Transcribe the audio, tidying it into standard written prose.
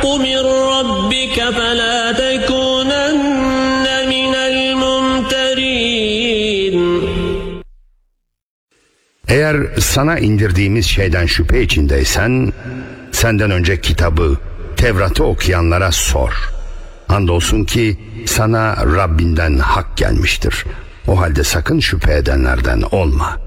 من ربك فلا تكونن من الممترين. Eğer sana indirdiğimiz şeyden şüphe içindeysen, senden önce kitabı, Tevrat'ı okuyanlara sor. Andolsun ki sana Rabbinden hak gelmiştir. O halde sakın şüphe edenlerden olma.